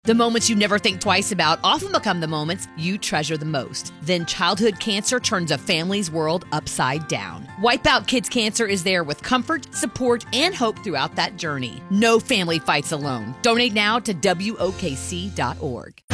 The moments you never think twice about often become the moments you treasure the most. Then childhood cancer turns a family's world upside down. Wipeout Kids Cancer is there with comfort, support, and hope throughout that journey. No family fights alone. Donate now to WOKC.org.